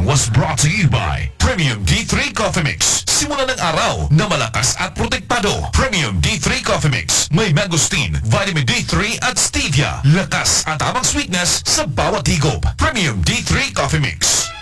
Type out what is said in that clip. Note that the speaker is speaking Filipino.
was brought to you by Premium D3 Coffee Mix. Simula ng araw na malakas at protektado. Premium D3 Coffee Mix. May mangosteen, vitamin D3 at stevia. Lakas at tamang sweetness sa bawat higop. Premium D3 Coffee Mix.